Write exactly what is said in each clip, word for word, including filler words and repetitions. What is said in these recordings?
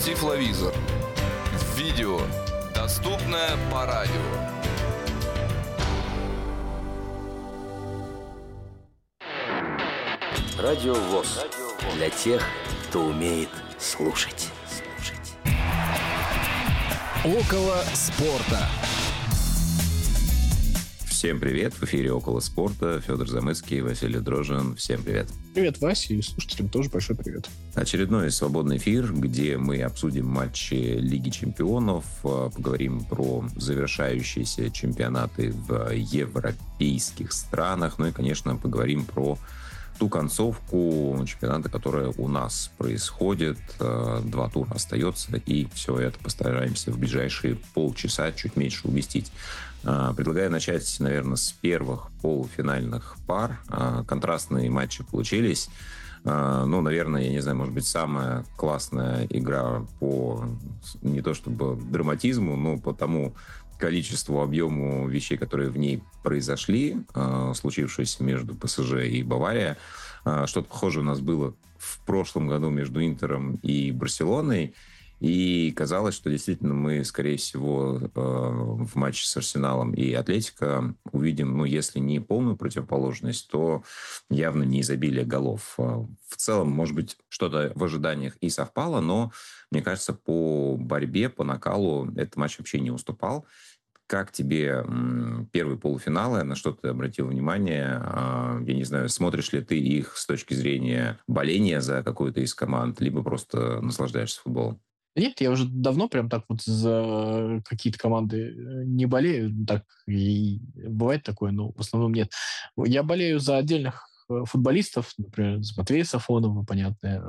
Тифловизор. Видео, доступное по радио. Радио ВОС. Для тех, кто умеет слушать. Около спорта. Всем привет, в эфире «Около спорта». Федор Замыцкий, Василий Дрожжин. Всем привет. Привет, Вася, и слушателям тоже большой привет. Очередной свободный эфир, где мы обсудим матчи Лиги чемпионов, поговорим про завершающиеся чемпионаты в европейских странах, ну и, конечно, поговорим про ту концовку чемпионата, которая у нас происходит. Два тура остается, и все это постараемся в ближайшие полчаса чуть меньше уместить. Предлагаю начать, наверное, с первых полуфинальных пар. Контрастные матчи получились. Ну, наверное, я не знаю, может быть, самая классная игра по не то чтобы драматизму, но по тому количеству, объему вещей, которые в ней произошли, случившись между ПСЖ и Баварией. Что-то похожее у нас было в прошлом году между Интером и Барселоной. И казалось, что действительно мы, скорее всего, в матче с Арсеналом и Атлетико увидим, ну, если не полную противоположность, то явно не изобилие голов. В целом, может быть, что-то в ожиданиях и совпало, но, мне кажется, по борьбе, по накалу этот матч вообще не уступал. Как тебе первые полуфиналы? На что ты обратил внимание? Я не знаю, смотришь ли ты их с точки зрения боления за какую-то из команд, либо просто наслаждаешься футболом? Нет, я уже давно прям так вот за какие-то команды не болею. Так и бывает такое, но в основном нет. Я болею за отдельных футболистов, например, за Матвея Сафонова, понятно,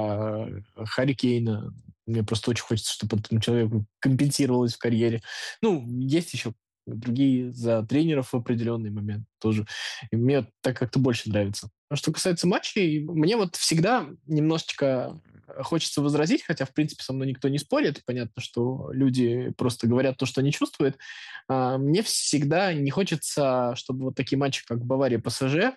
за Харри Кейна. Мне просто очень хочется, чтобы этому человеку компенсировалось в карьере. Ну, есть еще другие за тренеров в определенный момент тоже. И мне так как-то больше нравится. А что касается матчей, мне вот всегда немножечко хочется возразить, хотя, в принципе, со мной никто не спорит. Понятно, что люди просто говорят то, что они чувствуют. Мне всегда не хочется, чтобы вот такие матчи, как Бавария-ПСЖ,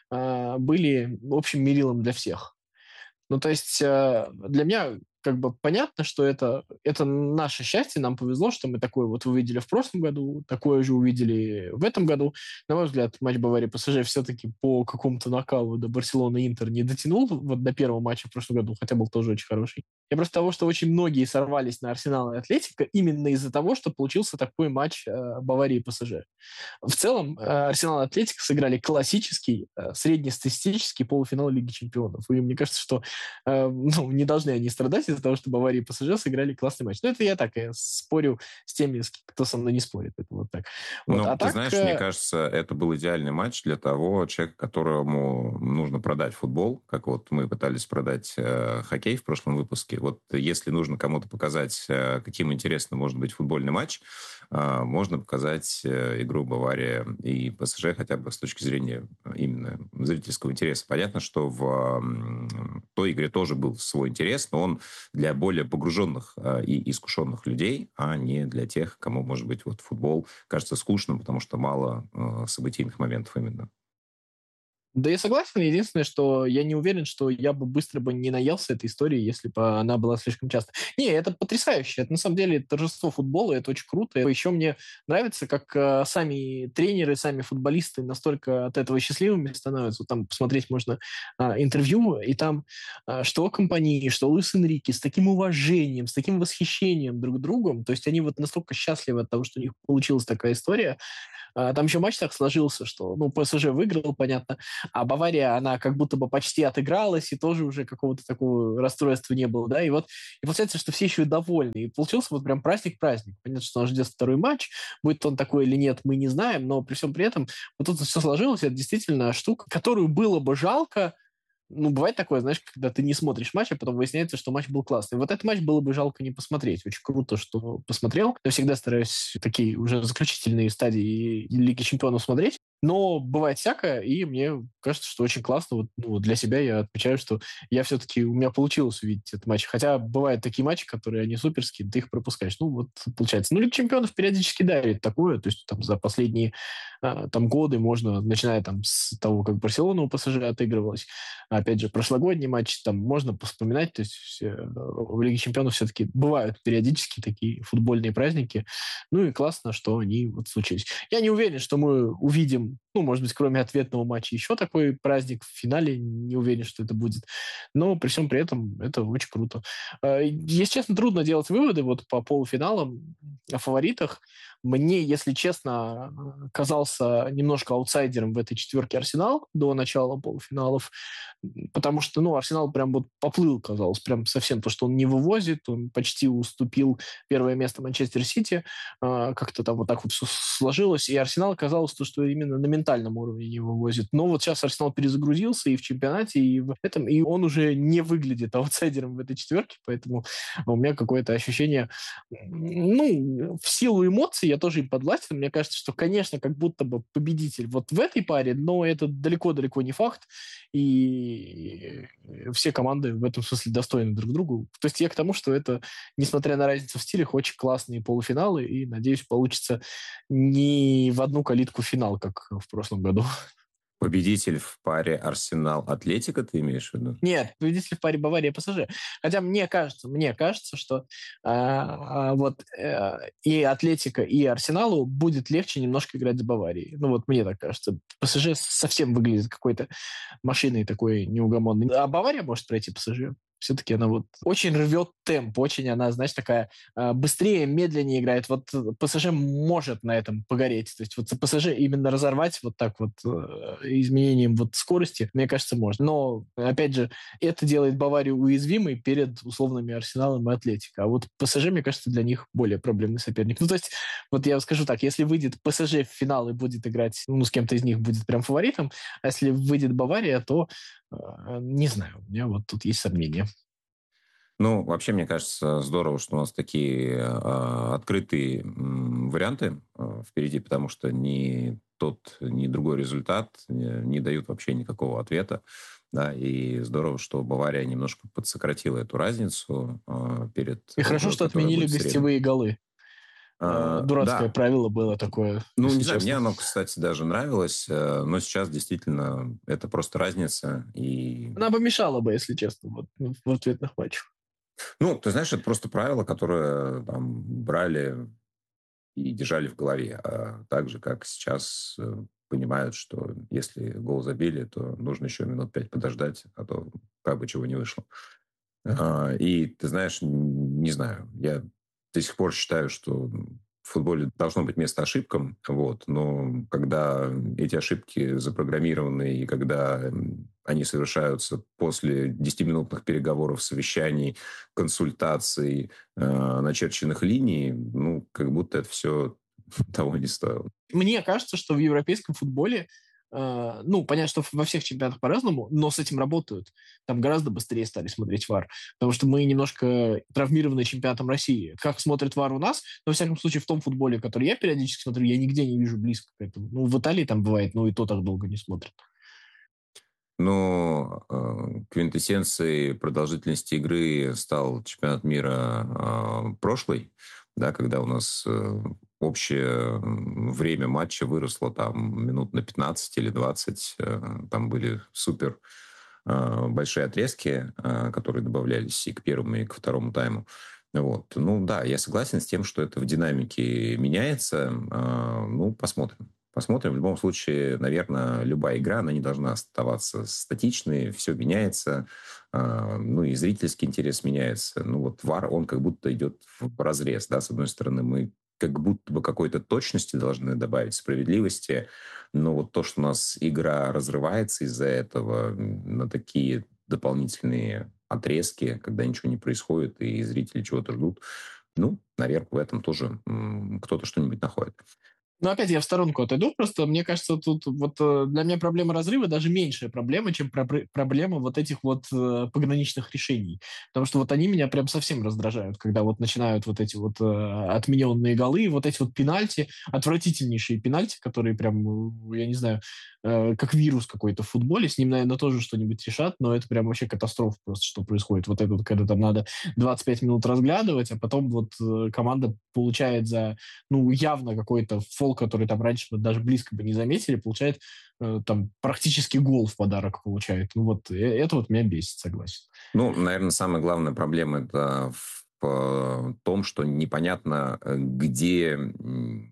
были общим мерилом для всех. Ну, то есть для меня как бы понятно, что это, это наше счастье, нам повезло, что мы такое вот увидели в прошлом году, такое же увидели в этом году. На мой взгляд, матч Баварии-ПСЖ все-таки по какому-то накалу до Барселоны-Интер не дотянул вот до первого матча в прошлом году, хотя был тоже очень хороший. Я просто того, что очень многие сорвались на Арсенал и Атлетико именно из-за того, что получился такой матч э, Баварии-ПСЖ. В целом, э, Арсенал и Атлетико сыграли классический, э, среднестатистический полуфинал Лиги чемпионов. И мне кажется, что э, ну, не должны они страдать из-за того, что Бавария и ПСЖ сыграли классный матч. Но это я так, я спорю с теми, кто со мной не спорит. Это вот так. Вот. Ну, А ты так, знаешь, э... мне кажется, это был идеальный матч для того человека, которому нужно продать футбол, как вот мы пытались продать э, хоккей в прошлом выпуске. Вот если нужно кому-то показать, э, каким интересным может быть футбольный матч, э, можно показать э, игру Бавария и ПСЖ хотя бы с точки зрения именно зрительского интереса. Понятно, что в э, той игре тоже был свой интерес, но он для более погруженных э, и искушенных людей, а не для тех, кому, может быть, вот футбол кажется скучным, потому что мало э, событийных моментов именно. Да, я согласен. Единственное, что я не уверен, что я бы быстро бы не наелся этой истории, если бы она была слишком часто. Не, это потрясающе. Это на самом деле торжество футбола, это очень круто. Еще мне нравится, как э, сами тренеры, сами футболисты настолько от этого счастливыми становятся. Вот там посмотреть можно э, интервью, и там э, что компании, что Луис Энрике с таким уважением, с таким восхищением друг к другу. То есть они вот настолько счастливы от того, что у них получилась такая история. Там еще матч так сложился, что, ну, ПСЖ выиграл, понятно, а Бавария, она как будто бы почти отыгралась, и тоже уже какого-то такого расстройства не было, да, и вот и получается, что все еще и довольны, и получился вот прям праздник-праздник. Понятно, что нас ждет второй матч, будет он такой или нет, мы не знаем, но при всем при этом вот тут все сложилось, это действительно штука, которую было бы жалко. Ну, бывает такое, знаешь, когда ты не смотришь матч, а потом выясняется, что матч был классный. Вот этот матч было бы жалко не посмотреть. Очень круто, что посмотрел. Я всегда стараюсь такие уже заключительные стадии Лиги чемпионов смотреть. Но бывает всякое, и мне кажется, что очень классно. Вот, ну, для себя я отмечаю, что я все-таки, у меня получилось увидеть этот матч. Хотя бывают такие матчи, которые, они суперские, ты их пропускаешь. Ну, вот получается. Ну, Лига чемпионов периодически дарит такое. То есть там за последние а, там годы можно, начиная там с того, как Барселона у ПСЖ отыгрывалась, опять же, прошлогодний матч, там можно вспоминать. То есть все, в Лиге чемпионов все-таки бывают периодически такие футбольные праздники. Ну и классно, что они вот случились. Я не уверен, что мы увидим, ну, может быть, кроме ответного матча, еще такой праздник в финале. Не уверен, что это будет. Но при всем при этом это очень круто. Э, Если честно, трудно делать выводы вот по полуфиналам о фаворитах. Мне, если честно, казался немножко аутсайдером в этой четверке Арсенал до начала полуфиналов, потому что, ну, Арсенал прям вот поплыл, казалось, прям совсем, то, что он не вывозит, он почти уступил первое место Манчестер Сити, а, как-то там вот так вот все сложилось, и Арсенал казалось, то, что именно на ментальном уровне не вывозит. Но вот сейчас Арсенал перезагрузился и в чемпионате, и в этом, и он уже не выглядит аутсайдером в этой четверке, поэтому у меня какое-то ощущение, ну, в силу эмоций я тоже им подвластен. Мне кажется, что, конечно, как будто бы победитель вот в этой паре, но это далеко-далеко не факт, и все команды в этом смысле достойны друг другу. То есть я к тому, что это, несмотря на разницу в стилях, очень классные полуфиналы, и, надеюсь, получится не в одну калитку финал, как в прошлом году. Победитель в паре Арсенал-Атлетика, ты имеешь в виду? Нет, победитель в паре Бавария ПСЖ. Хотя мне кажется, мне кажется, что а, а, вот э, и Атлетика, и Арсеналу будет легче немножко играть с Баварией. Ну вот мне так кажется. ПСЖ совсем выглядит какой-то машиной такой неугомонной. А Бавария может пройти ПСЖ. Все-таки она вот очень рвет темп, очень она, знаешь, такая э, быстрее, медленнее играет. Вот ПСЖ может на этом погореть. То есть вот ПСЖ именно разорвать вот так вот э, изменением вот скорости, мне кажется, можно. Но, опять же, это делает Баварию уязвимой перед условными Арсеналом и Атлетико. А вот ПСЖ, мне кажется, для них более проблемный соперник. Ну, то есть, вот я скажу так, если выйдет ПСЖ в финал и будет играть, ну, с кем-то из них будет прям фаворитом, а если выйдет Бавария, то э, не знаю, у меня вот тут есть сомнения. Ну, вообще, мне кажется, здорово, что у нас такие э, открытые м, варианты э, впереди, потому что ни тот, ни другой результат не, не дают вообще никакого ответа. Да, и здорово, что Бавария немножко подсократила эту разницу э, перед, И хорошо, э, что которая отменили будет в среду. гостевые голы. Э, А, Дурацкое да, правило было такое, ну, если не знаю, мне честно. оно, кстати, даже нравилось, э, но сейчас действительно это просто разница. И, Она помешала бы, если честно, вот, в ответных матчах. ну, ты знаешь, это просто правило, которое там брали и держали в голове. А так же, как сейчас э, понимают, что если гол забили, то нужно еще минут пять подождать, а то как бы чего не вышло. А, и ты знаешь, н- не знаю, я до сих пор считаю, что в футболе должно быть место ошибкам, вот, но когда эти ошибки запрограммированы и когда м, они совершаются после десятиминутных переговоров, совещаний, консультаций, э, начерченных линий, ну, как будто это все того не стоило. Мне кажется, что в европейском футболе, э, ну, понятно, что во всех чемпионатах по-разному, но с этим работают. Там гораздо быстрее стали смотреть ВАР, потому что мы немножко травмированы чемпионатом России. Как смотрит ВАР у нас, но, во всяком случае, в том футболе, который я периодически смотрю, я нигде не вижу близко к этому. Ну, в Италии там бывает, но и то так долго не смотрят. Но э, квинтэссенцией продолжительности игры стал чемпионат мира э, прошлый, да, когда у нас э, общее время матча выросло там минут на пятнадцать или двадцать. Э, там были супер э, большие отрезки, э, которые добавлялись и к первому, и к второму тайму. Вот. Ну да, я согласен с тем, что это в динамике меняется. Э, ну, посмотрим. Посмотрим. В любом случае, наверное, любая игра, она не должна оставаться статичной, все меняется, а, ну и зрительский интерес меняется. Ну вот ВАР, он как будто идет в разрез, да, с одной стороны, мы как будто бы какой-то точности должны добавить, справедливости, но вот то, что у нас игра разрывается из-за этого на такие дополнительные отрезки, когда ничего не происходит и зрители чего-то ждут, ну, наверное, в этом тоже м, кто-то что-нибудь находит. Но опять я в сторонку отойду, просто мне кажется, тут вот э, для меня проблема разрыва даже меньшая проблема, чем пробр- проблема вот этих вот э, пограничных решений. Потому что вот они меня прям совсем раздражают, когда вот начинают вот эти вот э, отмененные голы, вот эти вот пенальти, отвратительнейшие пенальти, которые прям, э, я не знаю, э, как вирус какой-то в футболе, с ним, наверное, тоже что-нибудь решат, но это прям вообще катастрофа просто, что происходит. Вот это вот, когда там надо двадцать пять минут разглядывать, а потом вот э, команда получает за ну, явно какой-то фол, который там раньше мы даже близко бы не заметили, получает э, там практически гол в подарок получает. Ну вот, э, это вот меня бесит, согласен. Ну, наверное, самая главная проблема это в э, том, что непонятно, э, где м,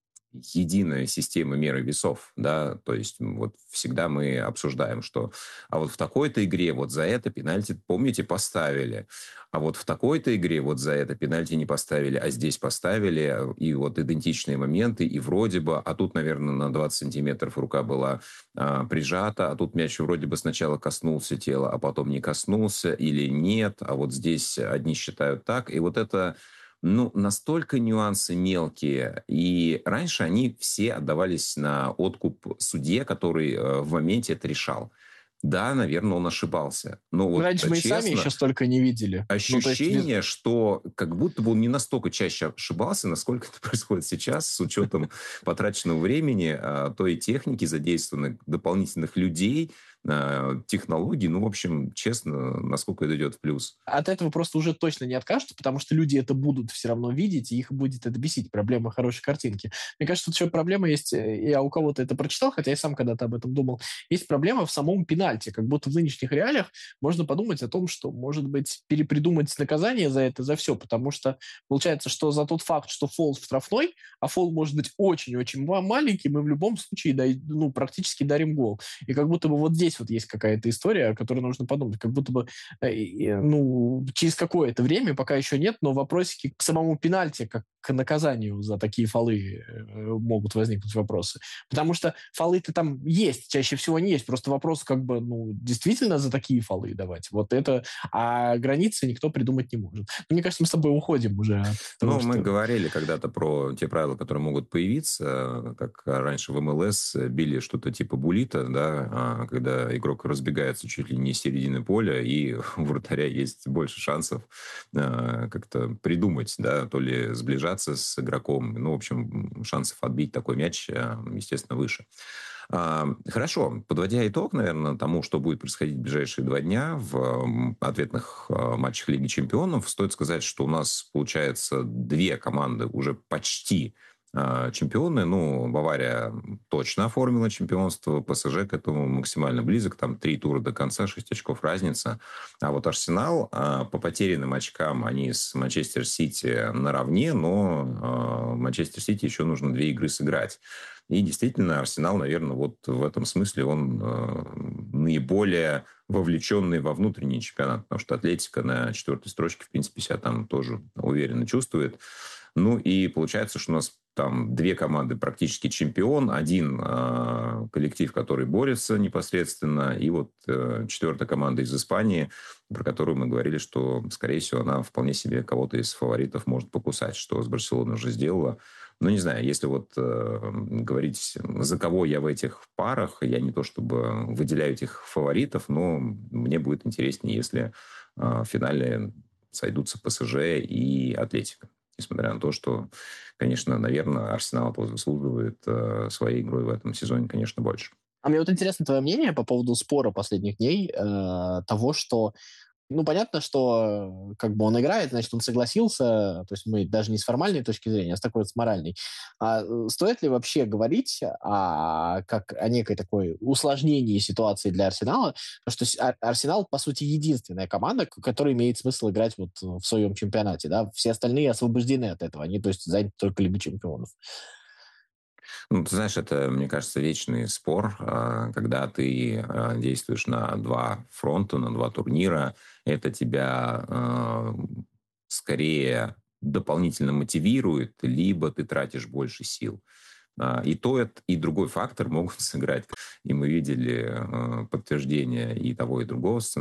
единая система меры весов, да, то есть м, вот всегда мы обсуждаем, что а вот в такой-то игре вот за это пенальти, помните, поставили, а вот в такой-то игре вот за это пенальти не поставили, а здесь поставили, и вот идентичные моменты, и вроде бы, а тут, наверное, на двадцать сантиметров рука была а, прижата, а тут мяч вроде бы сначала коснулся тела, а потом не коснулся, или нет, а вот здесь одни считают так, и вот это ну, настолько нюансы мелкие. И раньше они все отдавались на откуп судье, который э, в моменте это решал. Да, наверное, он ошибался. Но вот Раньше э, мы и сами честно, еще столько не видели. Ну, то есть, ощущение, что как будто бы он не настолько чаще ошибался, насколько это происходит сейчас, с учетом потраченного времени, а, той техники, задействованных дополнительных людей, а, технологий. Ну, в общем, честно, насколько это идет в плюс. от этого просто уже точно не откажутся, потому что люди это будут все равно видеть, и их будет это бесить. Проблема хорошей картинки. Мне кажется, тут еще проблема есть, э, я у кого-то это прочитал, хотя я сам когда-то об этом думал, есть проблема в самом пенальти. Как будто в нынешних реалиях можно подумать о том, что, может быть, перепридумать наказание за это, за все, потому что получается, что за тот факт, что фол штрафной, а фол может быть очень-очень маленький, мы в любом случае дай, ну, практически дарим гол. И как будто бы вот здесь вот есть какая-то история, о которой нужно подумать. Как будто бы, э, ну, через какое-то время, пока еще нет, но вопросики к самому пенальти, как к наказанию за такие фолы э, могут возникнуть вопросы. Потому что фолы-то там есть, чаще всего они есть. Просто вопрос, как бы, ну, действительно за такие фолы давать. Вот это, а границы никто придумать не может. Но мне кажется, мы с тобой уходим уже от того, Ну, мы что... говорили когда-то про те правила, которые могут появиться, как раньше в эм эл эс били что-то типа буллита, да, когда игрок разбегается чуть ли не с середины поля, и у вратаря есть больше шансов как-то придумать, да, то ли сближаться с игроком, ну, в общем, шансов отбить такой мяч, естественно, выше. Хорошо, подводя итог, наверное, тому, что будет происходить в ближайшие два дня в ответных матчах Лиги Чемпионов, стоит сказать, что у нас, получается, две команды уже почти чемпионы. Ну, Бавария точно оформила чемпионство, пэ эс жэ к этому максимально близок, там три тура до конца, шесть очков разница. А вот Арсенал по потерянным очкам, они с Манчестер Сити наравне, но Манчестер Сити еще нужно две игры сыграть. И действительно, Арсенал, наверное, вот в этом смысле он э, наиболее вовлеченный во внутренний чемпионат, потому что Атлетика на четвертой строчке, в принципе, себя там тоже уверенно чувствует. Ну и получается, что у нас там две команды практически чемпион, один э, коллектив, который борется непосредственно, и вот э, четвертая команда из Испании, про которую мы говорили, что, скорее всего, она вполне себе кого-то из фаворитов может покусать, что с Барселоной уже сделала. Ну, не знаю, если вот э, говорить, за кого я в этих парах, я не то чтобы выделяю этих фаворитов, но мне будет интереснее, если э, в финале сойдутся пэ эс жэ и Атлетика. Несмотря на то, что, конечно, наверное, Арсенал заслуживает э, своей игрой в этом сезоне, конечно, больше. А мне вот интересно твое мнение по поводу спора последних дней, э, того, что ну, понятно, что как бы он играет, значит, он согласился, то есть мы даже не с формальной точки зрения, а с такой вот с моральной. А стоит ли вообще говорить о, как, о некой такой усложнении ситуации для Арсенала? Потому что Арсенал, по сути, единственная команда, которая имеет смысл играть вот в своем чемпионате. Да? Все остальные освобождены от этого, они, то есть, заняты только Лигой чемпионов. Ну, ты знаешь, это, мне кажется, вечный спор, когда ты действуешь на два фронта, на два турнира. Это тебя скорее дополнительно мотивирует, либо ты тратишь больше сил. И то, и другой фактор могут сыграть. И мы видели подтверждение и того, и другого сценария.